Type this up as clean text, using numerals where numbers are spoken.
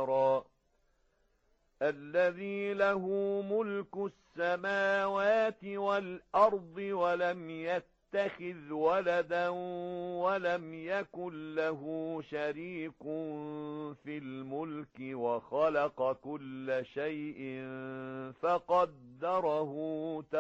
قَهَارًا الذي له ملك السماوات والأرض ولم يتخذ ولدا ولم يكن له شريك في الملك وخلق كل شيء فقدره